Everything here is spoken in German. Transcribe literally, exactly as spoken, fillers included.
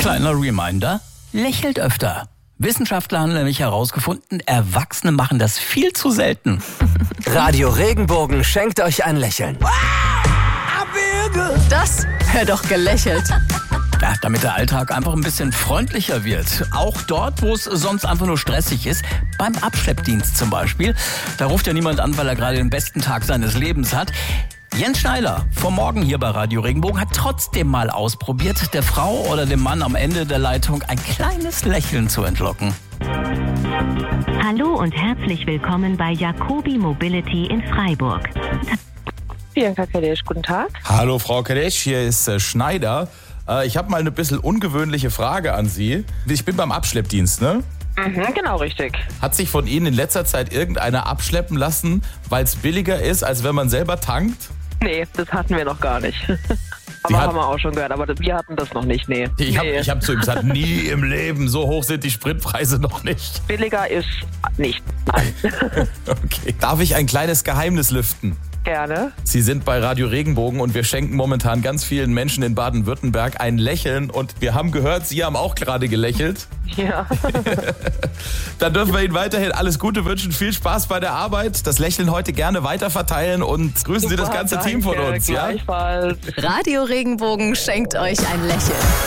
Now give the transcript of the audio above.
Kleiner Reminder, lächelt öfter. Wissenschaftler haben nämlich herausgefunden, Erwachsene machen das viel zu selten. Radio Regenbogen schenkt euch ein Lächeln. Das hört doch gelächelt. Ja, damit der Alltag einfach ein bisschen freundlicher wird. Auch dort, wo es sonst einfach nur stressig ist. Beim Abschleppdienst zum Beispiel. Da ruft ja niemand an, weil er gerade den besten Tag seines Lebens hat. Jens Schneider, vom Morgen hier bei Radio Regenbogen, hat trotzdem mal ausprobiert, der Frau oder dem Mann am Ende der Leitung ein kleines Lächeln zu entlocken. Hallo und herzlich willkommen bei Jacobi Mobility in Freiburg. Bianca Kadesch, guten Tag. Hallo Frau Kadesch, hier ist äh, Schneider. Äh, ich habe mal eine bisschen ungewöhnliche Frage an Sie. Ich bin beim Abschleppdienst, ne? Mhm, genau richtig. Hat sich von Ihnen in letzter Zeit irgendeiner abschleppen lassen, weil es billiger ist, als wenn man selber tankt? Nee, das hatten wir noch gar nicht. Sie aber hat- haben wir auch schon gehört, aber wir hatten das noch nicht, nee. Ich habe nee. ich hab zu ihm gesagt, nie im Leben, so hoch sind die Spritpreise noch nicht. Billiger ist nicht. Nein. Okay. Darf ich ein kleines Geheimnis lüften? Gerne. Sie sind bei Radio Regenbogen und wir schenken momentan ganz vielen Menschen in Baden-Württemberg ein Lächeln. Und wir haben gehört, Sie haben auch gerade gelächelt. Ja. Dann dürfen wir Ihnen weiterhin alles Gute wünschen, viel Spaß bei der Arbeit. Das Lächeln heute gerne weiterverteilen und grüßen Sie das Super, ganze danke, Team von uns. Ja? Gleichfalls. Radio Regenbogen schenkt euch ein Lächeln.